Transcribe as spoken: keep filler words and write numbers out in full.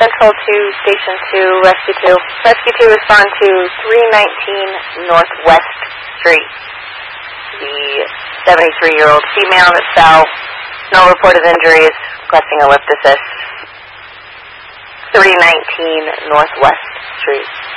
Central to Station two, Rescue two. Rescue two, respond to three nineteen Northwest Street. The seventy-three-year-old female that fell. No reported injuries, requesting a lift assist. three nineteen Northwest Street.